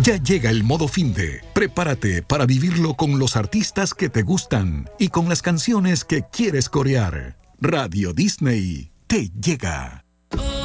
Ya llega el modo finde. Prepárate para vivirlo con los artistas que te gustan y con las canciones que quieres corear. Radio Disney te llega.